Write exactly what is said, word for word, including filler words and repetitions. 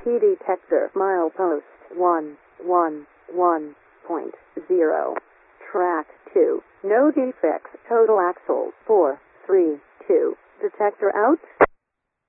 Key detector milepost one one one point zero. Track two. No defects. Total axle four three two. Detector out.